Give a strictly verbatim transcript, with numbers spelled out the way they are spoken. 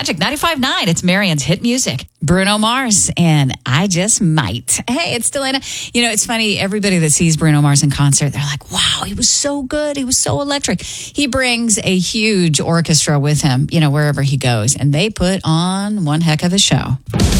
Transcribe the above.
Magic ninety-five point nine. It's Marian's hit music. Bruno Mars and I Just Might. Hey, it's Delana. You know, it's funny. Everybody that sees Bruno Mars in concert, they're like, wow, he was so good. He was so electric. He brings a huge orchestra with him, you know, wherever he goes. And they put on one heck of a show.